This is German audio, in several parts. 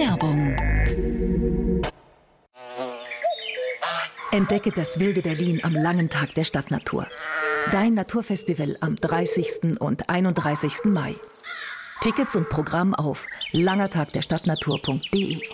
Werbung. Entdecke das wilde Berlin am langen Tag der Stadtnatur. Dein Naturfestival am 30. und 31. Mai. Tickets und Programm auf langertagderstadtnatur.de.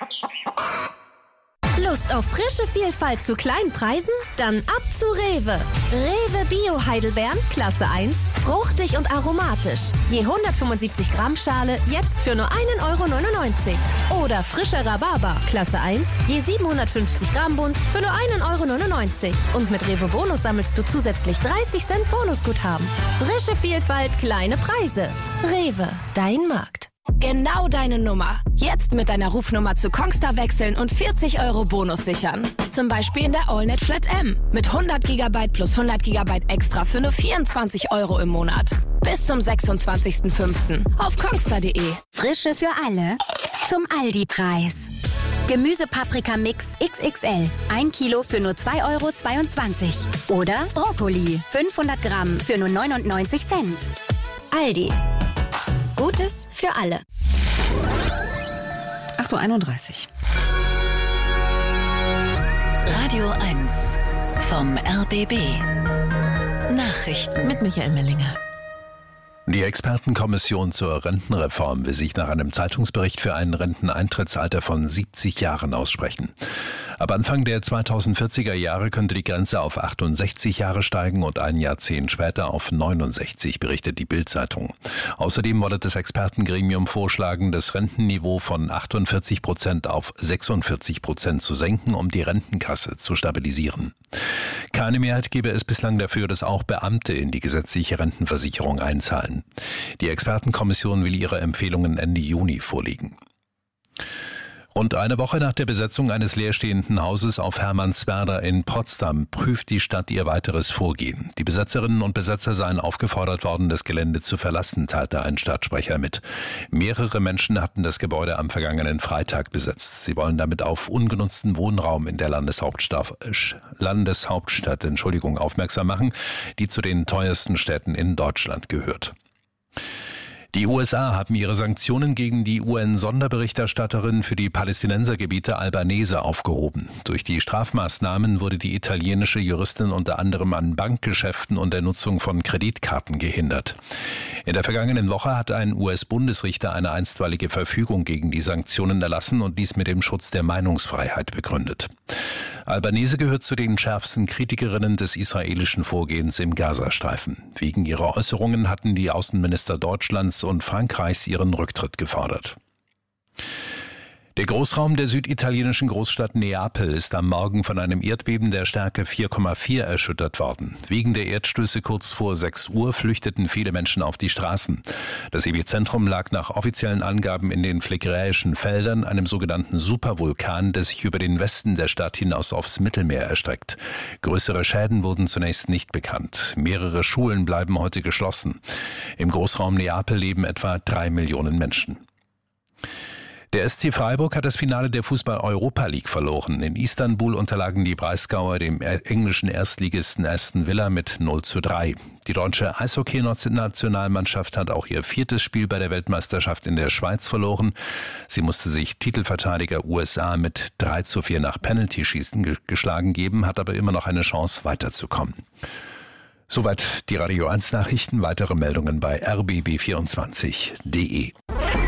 Lust auf frische Vielfalt zu kleinen Preisen? Dann ab zu Rewe. Rewe Bio Heidelbeeren, Klasse 1, fruchtig und aromatisch. Je 175 Gramm Schale, jetzt für nur 1,99 €. Oder frischer Rhabarber, Klasse 1, je 750 Gramm Bund, für nur 1,99 €. Und mit Rewe Bonus sammelst du zusätzlich 30 Cent Bonusguthaben. Frische Vielfalt, kleine Preise. Rewe, dein Markt. Genau deine Nummer. Jetzt mit deiner Rufnummer zu Kongstar wechseln und 40 € Bonus sichern. Zum Beispiel in der AllNet Flat M. Mit 100 GB plus 100 GB extra für nur 24 € im Monat. Bis zum 26.05. auf kongstar.de. Frische für alle zum Aldi-Preis. Gemüsepaprika-Mix XXL. 1 Kilo für nur 2,22 €. Oder Brokkoli. 500 Gramm für nur 99 Cent. Aldi. Gutes für alle. 8:31 Uhr. Radio 1 vom RBB. Nachrichten Mit Michael Mellinger. Die Expertenkommission zur Rentenreform will sich nach einem Zeitungsbericht für ein Renteneintrittsalter von 70 Jahren aussprechen. Ab Anfang der 2040er Jahre könnte die Grenze auf 68 Jahre steigen und ein Jahrzehnt später auf 69, berichtet die Bild-Zeitung. Außerdem wolle das Expertengremium vorschlagen, das Rentenniveau von 48% auf 46% zu senken, um die Rentenkasse zu stabilisieren. Keine Mehrheit gebe es bislang dafür, dass auch Beamte in die gesetzliche Rentenversicherung einzahlen. Die Expertenkommission will ihre Empfehlungen Ende Juni vorlegen. Rund eine Woche nach der Besetzung eines leerstehenden Hauses auf Hermannswerder in Potsdam prüft die Stadt ihr weiteres Vorgehen. Die Besetzerinnen und Besetzer seien aufgefordert worden, das Gelände zu verlassen, teilte ein Stadtsprecher mit. Mehrere Menschen hatten das Gebäude am vergangenen Freitag besetzt. Sie wollen damit auf ungenutzten Wohnraum in der Landeshauptstadt aufmerksam machen, die zu den teuersten Städten in Deutschland gehört. Die USA haben ihre Sanktionen gegen die UN-Sonderberichterstatterin für die Palästinensergebiete Albanese aufgehoben. Durch die Strafmaßnahmen wurde die italienische Juristin unter anderem an Bankgeschäften und der Nutzung von Kreditkarten gehindert. In der vergangenen Woche hat ein US-Bundesrichter eine einstweilige Verfügung gegen die Sanktionen erlassen und dies mit dem Schutz der Meinungsfreiheit begründet. Albanese gehört zu den schärfsten Kritikerinnen des israelischen Vorgehens im Gazastreifen. Wegen ihrer Äußerungen hatten die Außenminister Deutschlands und Frankreichs ihren Rücktritt gefordert. Der Großraum der süditalienischen Großstadt Neapel ist am Morgen von einem Erdbeben der Stärke 4,4 erschüttert worden. Wegen der Erdstöße kurz vor 6 Uhr flüchteten viele Menschen auf die Straßen. Das Epizentrum lag nach offiziellen Angaben in den Phlegräischen Feldern, einem sogenannten Supervulkan, der sich über den Westen der Stadt hinaus aufs Mittelmeer erstreckt. Größere Schäden wurden zunächst nicht bekannt. Mehrere Schulen bleiben heute geschlossen. Im Großraum Neapel leben etwa 3 Millionen Menschen. Der SC Freiburg hat das Finale der Fußball-Europa League verloren. In Istanbul unterlagen die Breisgauer dem englischen Erstligisten Aston Villa mit 0:3. Die deutsche Eishockey-Nationalmannschaft hat auch ihr 4. Spiel bei der Weltmeisterschaft in der Schweiz verloren. Sie musste sich Titelverteidiger USA mit 3:4 nach Penalty-Schießen geschlagen geben, hat aber immer noch eine Chance weiterzukommen. Soweit die Radio 1 Nachrichten. Weitere Meldungen bei rbb24.de.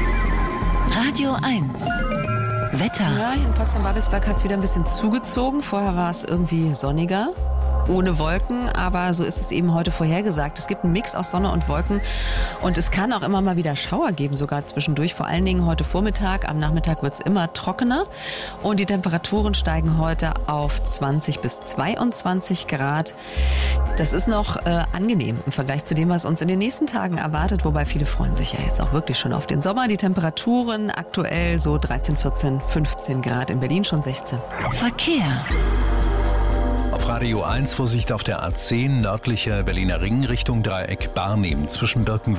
Radio 1 Wetter. Ja, hier in Potsdam-Babelsberg hat es wieder ein bisschen zugezogen. Vorher war es irgendwie sonniger, ohne Wolken, aber so ist es eben heute vorhergesagt. Es gibt einen Mix aus Sonne und Wolken und es kann auch immer mal wieder Schauer geben, sogar zwischendurch. Vor allen Dingen heute Vormittag, am Nachmittag wird es immer trockener und die Temperaturen steigen heute auf 20 bis 22 Grad. Das ist noch angenehm im Vergleich zu dem, was uns in den nächsten Tagen erwartet, wobei viele freuen sich ja jetzt auch wirklich schon auf den Sommer. Die Temperaturen aktuell so 13, 14, 15 Grad, in Berlin schon 16. Verkehr. Auf Radio 1 Vorsicht auf der A10 nördlicher Berliner Ring Richtung Dreieck Barnim zwischen Birkenwald